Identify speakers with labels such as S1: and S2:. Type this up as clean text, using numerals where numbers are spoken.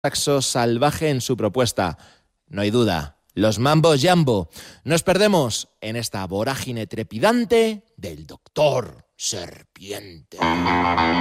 S1: saxo salvaje en su propuesta. No hay duda, los Mambo Jambo. Nos perdemos en esta vorágine trepidante del Doctor Serpiente.